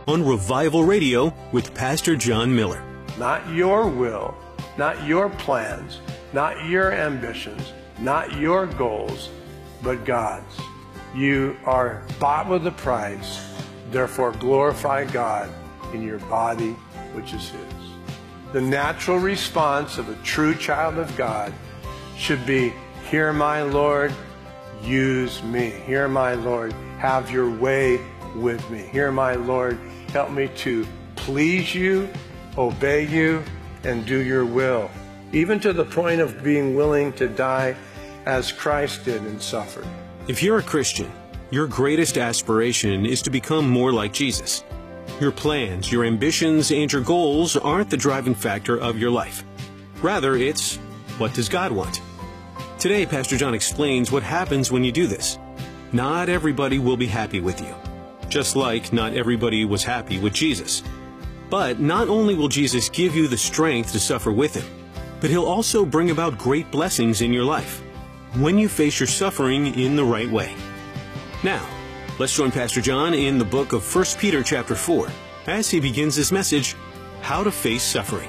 on Revival Radio with Pastor John Miller. Not your will, not your plans, not your ambitions, not your goals, but God's. You are bought with a price, therefore glorify God in your body, which is His. The natural response of a true child of God should be, "Here, my Lord, use me. Here, my Lord, have your way with me. Here, my Lord, help me to please you, obey you, and do your will." Even to the point of being willing to die as Christ did and suffered. If you're a Christian, your greatest aspiration is to become more like Jesus. Your plans, your ambitions, and your goals aren't the driving factor of your life. Rather, it's, what does God want? Today, Pastor John explains what happens when you do this. Not everybody will be happy with you, just like not everybody was happy with Jesus. But not only will Jesus give you the strength to suffer with Him, but He'll also bring about great blessings in your life when you face your suffering in the right way. Now, let's join Pastor John in the book of 1 Peter chapter 4 as he begins this message, How to Face Suffering.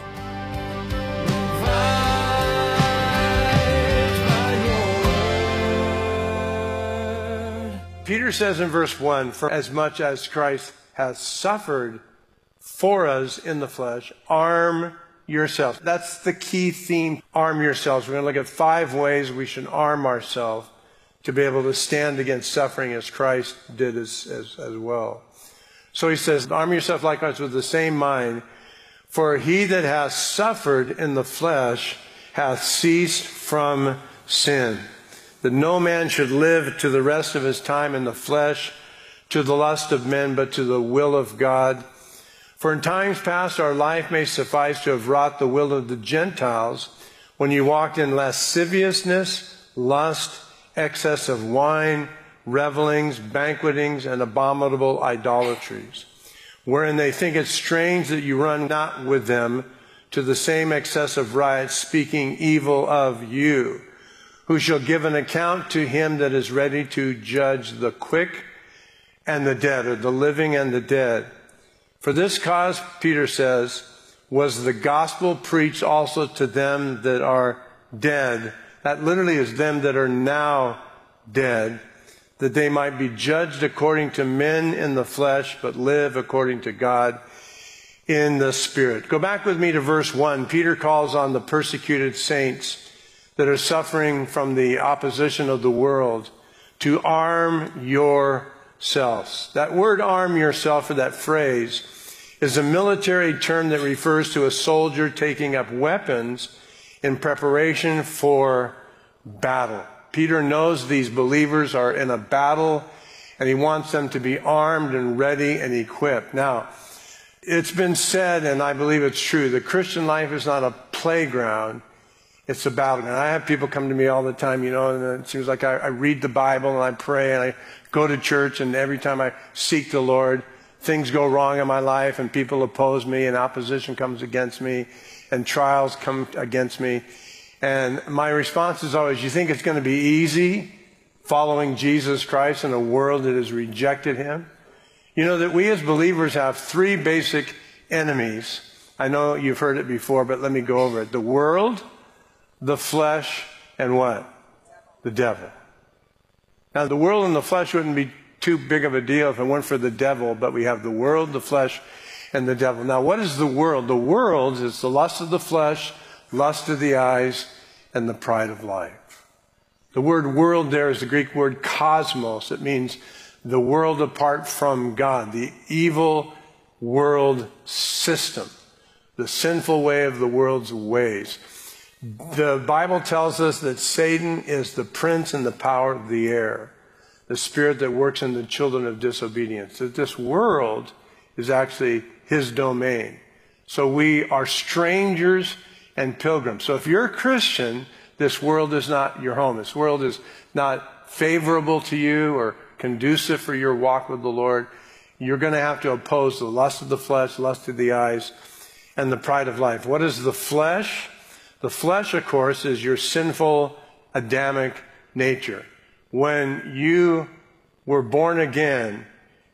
Peter says in verse 1, "For as much as Christ has suffered for us in the flesh, arm yourselves." That's the key theme, arm yourselves. We're going to look at 5 ways we should arm ourselves to be able to stand against suffering as Christ did as well. So he says, "Arm yourself likewise with the same mind, for he that has suffered in the flesh hath ceased from sin, that no man should live to the rest of his time in the flesh, to the lust of men, but to the will of God. For in times past our life may suffice to have wrought the will of the Gentiles, when you walked in lasciviousness, lust, excess of wine, revelings, banquetings, and abominable idolatries, wherein they think it strange that you run not with them to the same excess of riot, speaking evil of you, who shall give an account to him that is ready to judge the quick and the dead, or the living and the dead. For this cause," Peter says, "was the gospel preached also to them that are dead." That literally is them that are now dead, "that they might be judged according to men in the flesh, but live according to God in the Spirit." Go back with me to verse 1. Peter calls on the persecuted saints that are suffering from the opposition of the world to arm yourselves. That word "arm yourself," or that phrase, is a military term that refers to a soldier taking up weapons in preparation for battle. Peter knows these believers are in a battle, and he wants them to be armed and ready and equipped. Now, it's been said, and I believe it's true, the Christian life is not a playground, it's a battleground. I have people come to me all the time, and it seems like I read the Bible and I pray and I go to church, and every time I seek the Lord, things go wrong in my life and people oppose me and opposition comes against me and trials come against me. And my response is always, you think it's going to be easy following Jesus Christ in a world that has rejected Him? You know that we as believers have 3 basic enemies. I know you've heard it before, but let me go over it. The world, the flesh, and what? The devil. Now, the world and the flesh wouldn't be too big of a deal if it weren't for the devil, but we have the world, the flesh, and the devil. Now, what is the world? The world is the lust of the flesh, lust of the eyes, and the pride of life. The word world there is the Greek word cosmos. It means the world apart from God, the evil world system, the sinful way of the world's ways. The Bible tells us that Satan is the prince and the power of the air, the spirit that works in the children of disobedience. That this world is actually his domain. So we are strangers and pilgrims. So if you're a Christian, this world is not your home. This world is not favorable to you or conducive for your walk with the Lord. You're going to have to oppose the lust of the flesh, lust of the eyes, and the pride of life. What is the flesh? The flesh, of course, is your sinful Adamic nature. When you were born again,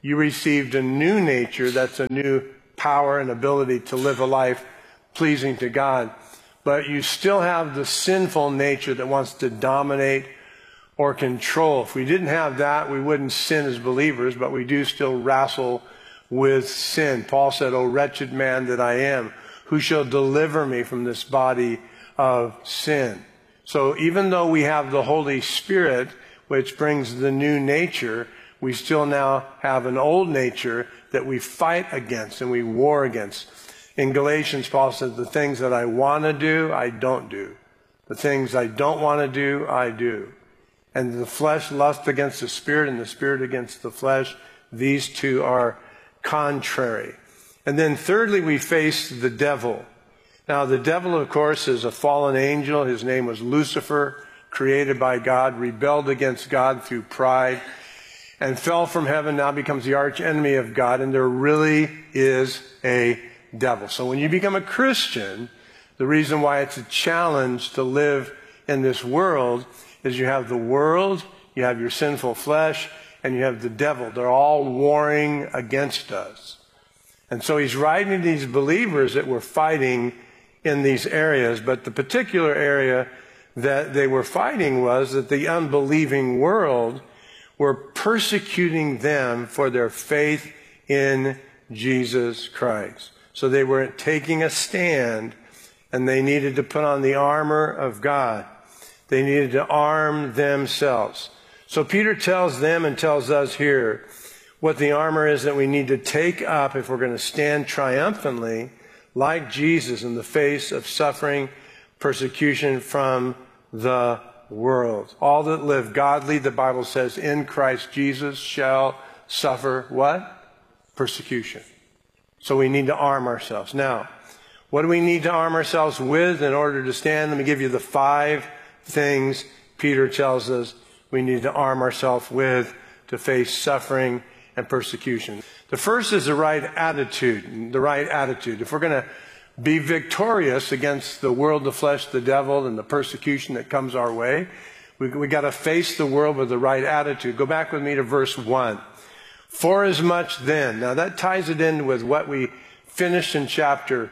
You received a new nature. That's a new power and ability to live a life pleasing to God. But you still have the sinful nature that wants to dominate or control. If we didn't have that, we wouldn't sin as believers, but we do still wrestle with sin. Paul said, "O wretched man that I am, who shall deliver me from this body of sin?" So even though we have the Holy Spirit, which brings the new nature, we still now have an old nature that we fight against and we war against. In Galatians, Paul says, "The things that I want to do, I don't do. The things I don't want to do, I do." And the flesh lusts against the spirit, and the spirit against the flesh. These two are contrary. And then thirdly, we face the devil. Now, the devil, of course, is a fallen angel. His name was Lucifer, created by God, rebelled against God through pride, and fell from heaven, now becomes the arch enemy of God. And there really is a devil. So when you become a Christian, the reason why it's a challenge to live in this world is you have the world, you have your sinful flesh, and you have the devil. They're all warring against us. And so he's writing to these believers that were fighting in these areas, but the particular area that they were fighting was that the unbelieving world were persecuting them for their faith in Jesus Christ. So they were taking a stand, and they needed to put on the armor of God. They needed to arm themselves. So Peter tells them and tells us here what the armor is that we need to take up if we're going to stand triumphantly like Jesus in the face of suffering, persecution from the world. All that live godly, the Bible says, in Christ Jesus shall suffer what? Persecution. So we need to arm ourselves. Now, what do we need to arm ourselves with in order to stand? Let me give you the 5 things Peter tells us we need to arm ourselves with to face suffering and persecution. The first is the right attitude. The right attitude. If we're going to be victorious against the world, the flesh, the devil, and the persecution that comes our way, we got to face the world with the right attitude. Go back with me to verse 1. For as much then. Now that ties it in with what we finished in chapter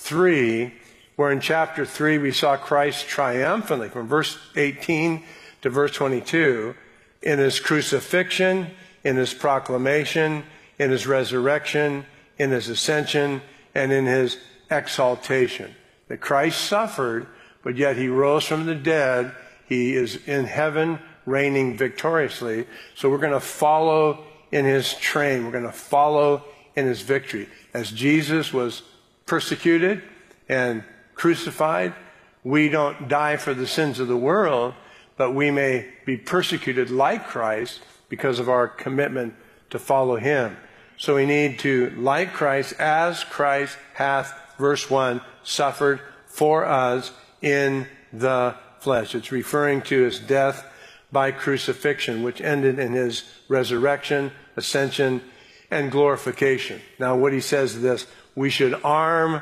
3, where in chapter 3 we saw Christ triumphantly from verse 18 to verse 22 in his crucifixion, in his proclamation, in his resurrection, in his ascension, and in his exaltation. That Christ suffered, but yet he rose from the dead. He is in heaven reigning victoriously. So we're going to follow in his train. We're going to follow in his victory. As Jesus was persecuted and crucified, we don't die for the sins of the world, but we may be persecuted like Christ because of our commitment to follow him. So we need to, like Christ, as Christ hath, verse 1, suffered for us in the flesh. It's referring to his death by crucifixion, which ended in his resurrection, ascension, and glorification. Now what he says is this: we should arm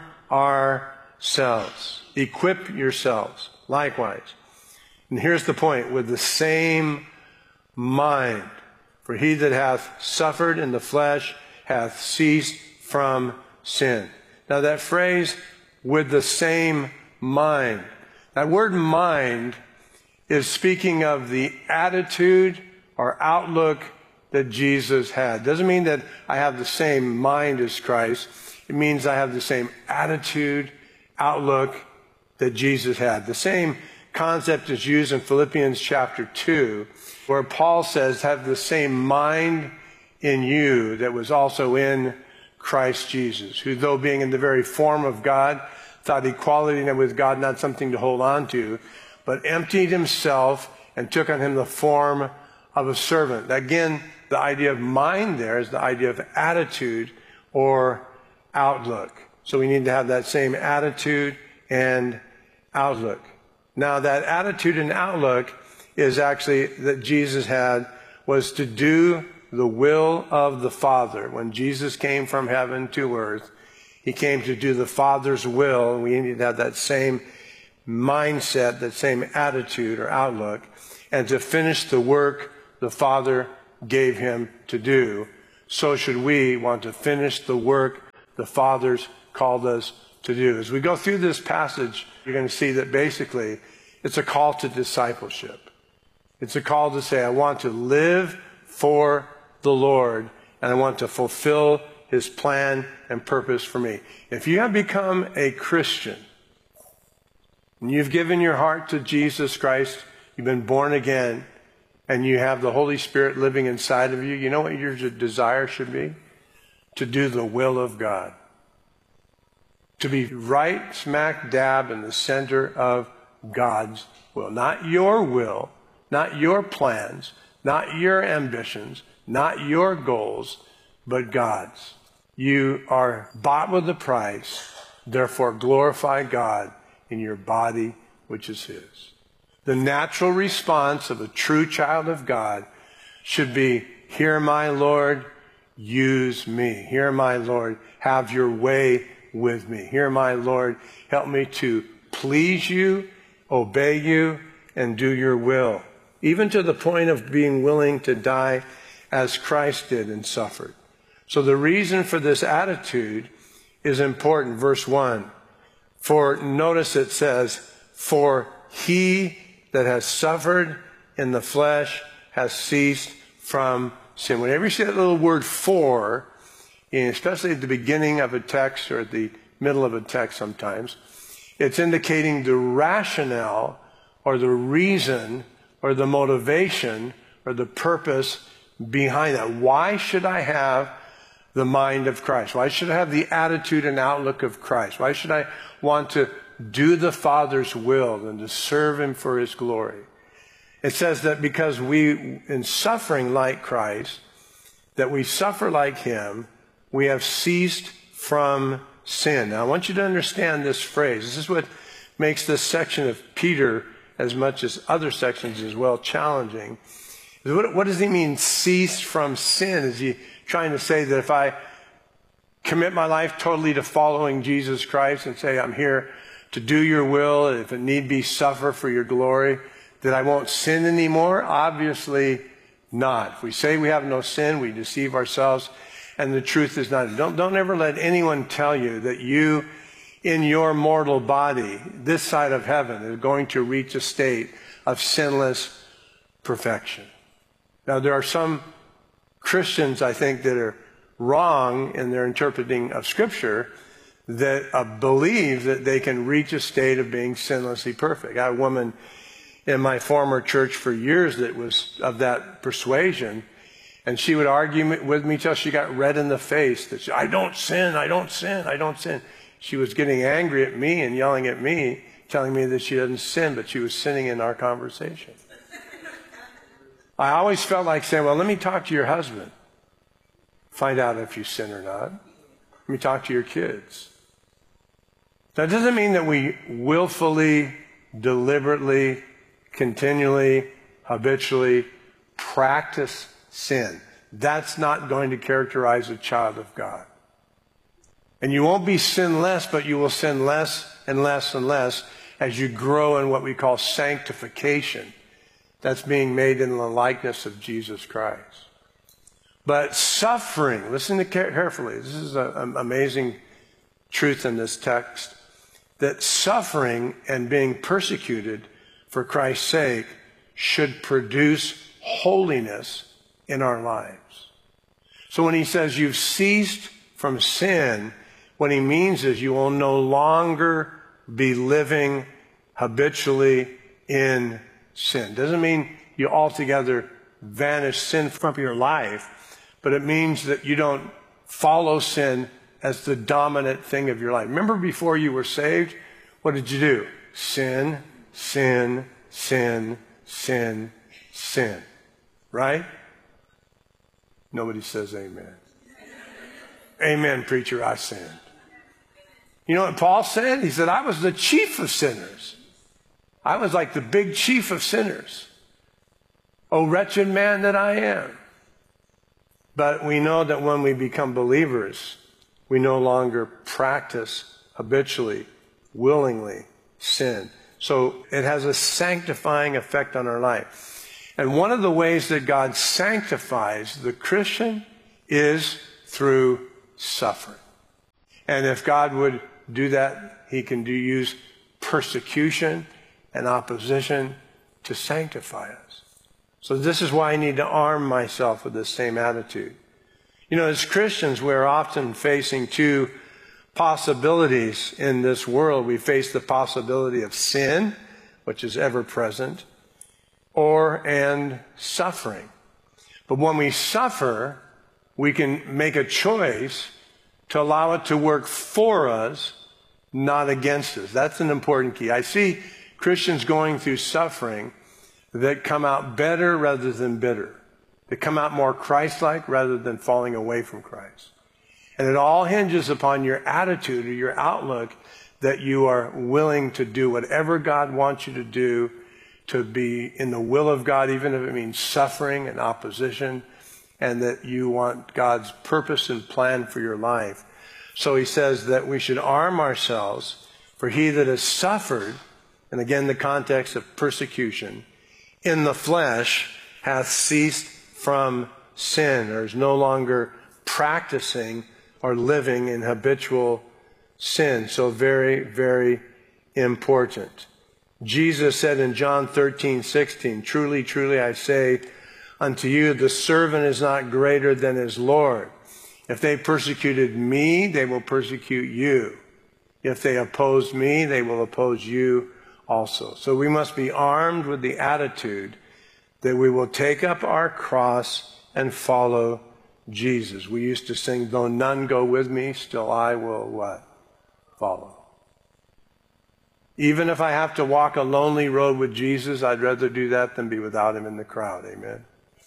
ourselves. Equip yourselves, likewise. And here's the point: with the same mind. For he that hath suffered in the flesh hath ceased from sin. Now that phrase, with the same mind. That word mind is speaking of the attitude or outlook that Jesus had. Doesn't mean that I have the same mind as Christ. It means I have the same attitude, outlook that Jesus had. The same concept is used in Philippians chapter 2, where Paul says, have the same mind in you that was also in Christ Jesus, who though being in the very form of God, thought equality with God not something to hold on to, but emptied himself and took on him the form of a servant. Again, the idea of mind there is the idea of attitude or outlook. So we need to have that same attitude and outlook. Now that attitude and outlook is actually that Jesus had was to do the will of the Father. When Jesus came from heaven to earth, he came to do the Father's will, and we need to have that same mindset, that same attitude or outlook, and to finish the work the Father gave him to do. so should we want to finish the work the Father's called us to do. As we go through this passage, you're going to see that basically it's a call to discipleship. It's a call to say, I want to live for the Lord, and I want to fulfill His plan and purpose for me. If you have become a Christian, and you've given your heart to Jesus Christ, you've been born again, and you have the Holy Spirit living inside of you, you know what your desire should be? To do the will of God. To be right smack dab in the center of God's will. Not your will, not your plans, not your ambitions, not your goals, but God's. You are bought with a price, therefore glorify God in your body, which is His. The natural response of a true child of God should be, here, my Lord, use me. Here, my Lord, have your way with me. Here, my Lord, help me to please you, obey you, and do your will. Even to the point of being willing to die as Christ did and suffered. So the reason for this attitude is important. Verse 1. For notice it says, for he that has suffered in the flesh has ceased from sin. Whenever you see that little word for, especially at the beginning of a text or at the middle of a text sometimes, it's indicating the rationale or the reason or the motivation or the purpose behind that. Why should I have the mind of Christ? Why should I have the attitude and outlook of Christ? Why should I want to do the Father's will and to serve Him for His glory? It says that because we, in suffering like Christ, that we suffer like Him, we have ceased from sin. Now, I want you to understand this phrase. This is what makes this section of Peter, as much as other sections as well, challenging. What does he mean, cease from sin? Is he trying to say that if I commit my life totally to following Jesus Christ and say, I'm here to do your will, and if it need be, suffer for your glory, that I won't sin anymore? Obviously not. If we say we have no sin, we deceive ourselves, and the truth is not. Don't ever let anyone tell you that you, in your mortal body, this side of heaven, is going to reach a state of sinless perfection. Now, there are some Christians, I think, that are wrong in their interpreting of Scripture that believe that they can reach a state of being sinlessly perfect. I had a woman in my former church for years that was of that persuasion, and she would argue with me till she got red in the face that I don't sin, I don't sin, I don't sin. She was getting angry at me and yelling at me, telling me that she doesn't sin, but she was sinning in our conversation. I always felt like saying, well, let me talk to your husband. Find out if you sin or not. Let me talk to your kids. That doesn't mean that we willfully, deliberately, continually, habitually practice sin. That's not going to characterize a child of God. And you won't be sinless, but you will sin less and less and less as you grow in what we call sanctification. That's being made in the likeness of Jesus Christ. But suffering, listen to carefully. This is an amazing truth in this text. That suffering and being persecuted for Christ's sake should produce holiness in our lives. So when he says you've ceased from sin, what he means is you will no longer be living habitually in sin. Doesn't mean you altogether vanish sin from your life, but it means that you don't follow sin as the dominant thing of your life. Remember before you were saved, what did you do? Sin, sin, sin, sin, sin. Right? Nobody says amen. Amen, preacher, I sinned. You know what Paul said? He said, I was the chief of sinners. I was like the big chief of sinners. Oh, wretched man that I am. But we know that when we become believers, we no longer practice habitually, willingly sin. So it has a sanctifying effect on our life. And one of the ways that God sanctifies the Christian is through suffering. And if God would do that, he can use persecution and opposition to sanctify us. So this is why I need to arm myself with this same attitude. You know, as Christians, we're often facing two possibilities in this world. We face the possibility of sin, which is ever present, and suffering. But when we suffer, we can make a choice to allow it to work for us, not against us. That's an important key. I see Christians going through suffering that come out better rather than bitter. They come out more Christ-like rather than falling away from Christ. And it all hinges upon your attitude or your outlook that you are willing to do whatever God wants you to do, to be in the will of God, even if it means suffering and opposition, and that you want God's purpose and plan for your life. So he says that we should arm ourselves, for he that has suffered, and again the context of persecution, in the flesh hath ceased from sin, or is no longer practicing or living in habitual sin. So very, very important. Jesus said in John 13:16, "Truly, truly, I say unto you, the servant is not greater than his Lord. If they persecuted me, they will persecute you. If they oppose me, they will oppose you also." So we must be armed with the attitude that we will take up our cross and follow Jesus. We used to sing, "Though none go with me, still I will" what? Follow. Even if I have to walk a lonely road with Jesus, I'd rather do that than be without him in the crowd. Amen.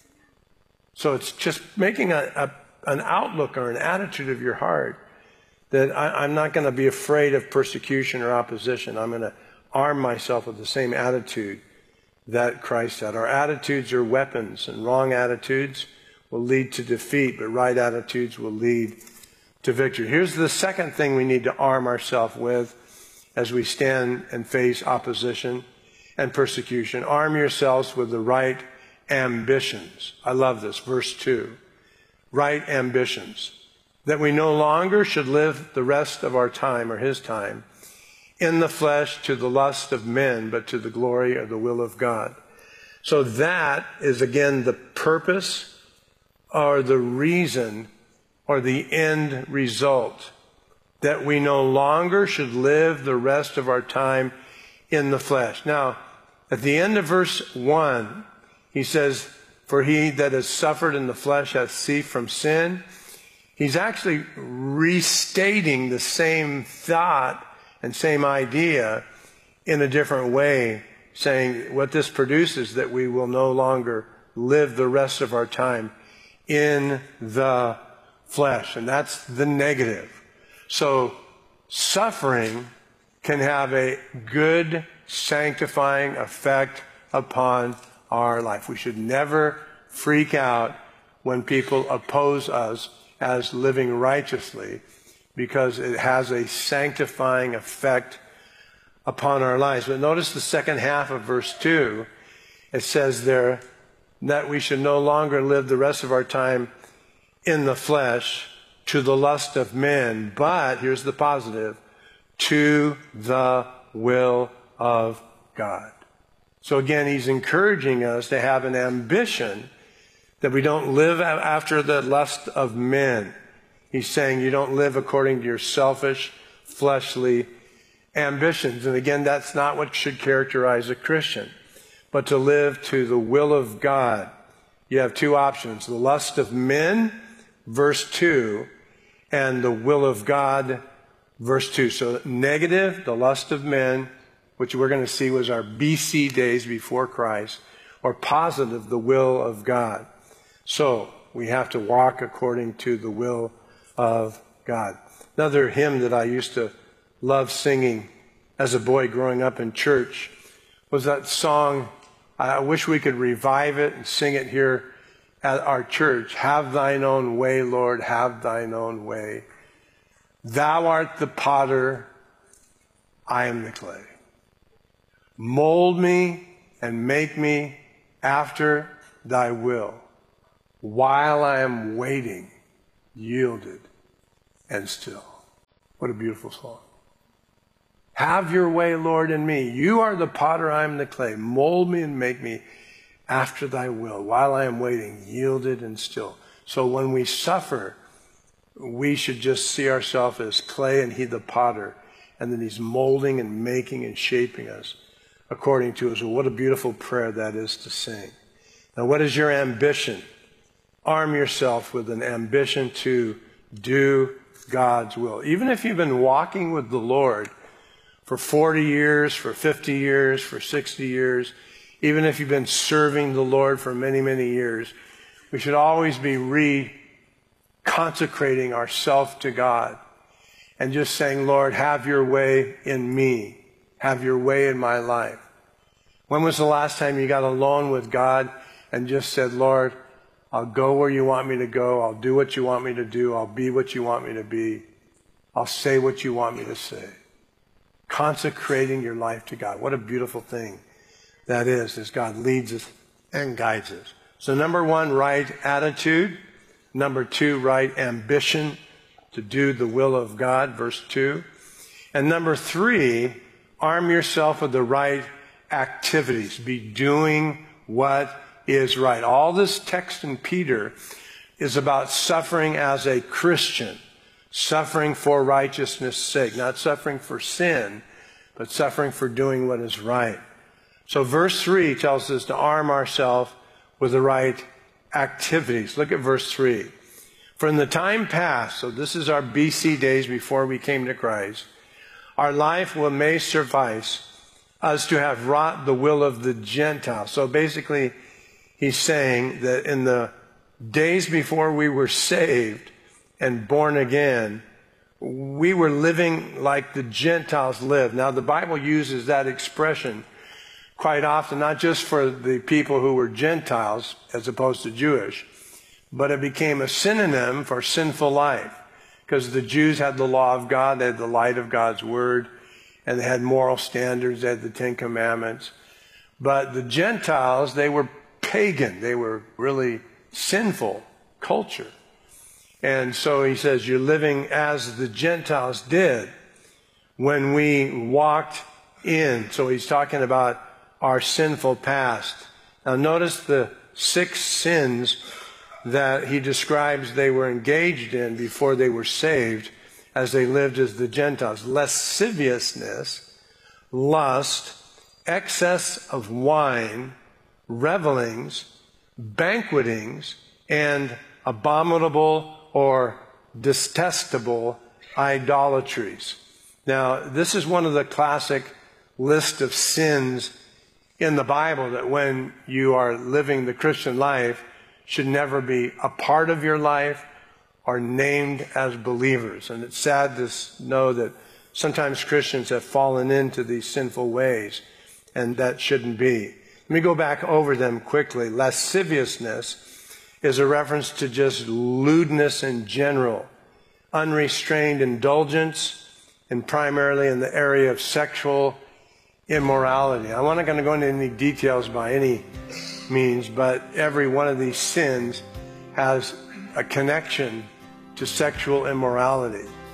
So it's just making an outlook or an attitude of your heart that I'm not going to be afraid of persecution or opposition. I'm going to arm myself with the same attitude that Christ had. Our attitudes are weapons, and wrong attitudes will lead to defeat, but right attitudes will lead to victory. Here's the second thing we need to arm ourselves with as we stand and face opposition and persecution. Arm yourselves with the right ambitions. I love this, verse 2. Right ambitions. That we no longer should live the rest of our time, or his time, in the flesh to the lust of men, but to the glory of the will of God. So that is again the purpose or the reason or the end result, that we no longer should live the rest of our time in the flesh. Now, at the end of verse 1, he says, "For he that has suffered in the flesh hath ceased from sin." He's actually restating the same thought and same idea in a different way, saying what this produces, that we will no longer live the rest of our time in the flesh. And that's the negative. So suffering can have a good sanctifying effect upon our life. We should never freak out when people oppose us as living righteously, because it has a sanctifying effect upon our lives. But notice the second half of verse 2. It says there that we should no longer live the rest of our time in the flesh to the lust of men, but, here's the positive, to the will of God. So again, he's encouraging us to have an ambition that we don't live after the lust of men. He's saying you don't live according to your selfish, fleshly ambitions. And again, that's not what should characterize a Christian, but to live to the will of God. You have two options: the lust of men, verse 2, and the will of God, verse 2. So negative, the lust of men, which we're going to see was our BC days before Christ, or positive, the will of God. So we have to walk according to the will of God. Another hymn that I used to love singing as a boy growing up in church was that song. I wish we could revive it and sing it here at our church. "Have thine own way, Lord, have thine own way. Thou art the potter, I am the clay. Mold me and make me after thy will, while I am waiting yielded, and still. What a beautiful song. Have your way, Lord, in me. You are the potter, I am the clay. Mold me and make me after thy will. While I am waiting, yielded and still. So when we suffer, we should just see ourselves as clay and he the potter. And then he's molding and making and shaping us according to his will. What a beautiful prayer that is to sing. Now, what is your ambition? Arm yourself with an ambition to do God's will. Even if you've been walking with the Lord for 40 years, for 50 years, for 60 years, even if you've been serving the Lord for many, many years, we should always be reconsecrating ourselves to God and just saying, Lord, have your way in me. Have your way in my life. When was the last time you got alone with God and just said, Lord, I'll go where you want me to go. I'll do what you want me to do. I'll be what you want me to be. I'll say what you want me to say. Consecrating your life to God. What a beautiful thing that is as God leads us and guides us. So number one, right attitude. Number two, right ambition to do the will of God, verse 2. And number three, arm yourself with the right activities. Be doing what is right. All this text in Peter is about suffering as a Christian. Suffering for righteousness' sake. Not suffering for sin, but suffering for doing what is right. So verse 3 tells us to arm ourselves with the right activities. Look at verse 3. For in the time past, so this is our BC days before we came to Christ, our life may suffice us to have wrought the will of the Gentiles. So basically, he's saying that in the days before we were saved and born again, we were living like the Gentiles lived. Now, the Bible uses that expression quite often, not just for the people who were Gentiles as opposed to Jewish, but it became a synonym for sinful life. Because the Jews had the law of God, they had the light of God's word, and they had moral standards, they had the Ten Commandments. But the Gentiles, they were pagan. They were really sinful culture. And so he says, you're living as the Gentiles did when we walked in. So he's talking about our sinful past. Now notice the 6 sins that he describes they were engaged in before they were saved as they lived as the Gentiles. Lasciviousness, lust, excess of wine, revelings, banquetings, and abominable or detestable idolatries. Now, this is one of the classic list of sins in the Bible that when you are living the Christian life should never be a part of your life or named as believers. And it's sad to know that sometimes Christians have fallen into these sinful ways, and that shouldn't be. Let me go back over them quickly. Lasciviousness is a reference to just lewdness in general, unrestrained indulgence, and primarily in the area of sexual immorality. I'm not going to go into any details by any means, but every one of these sins has a connection to sexual immorality.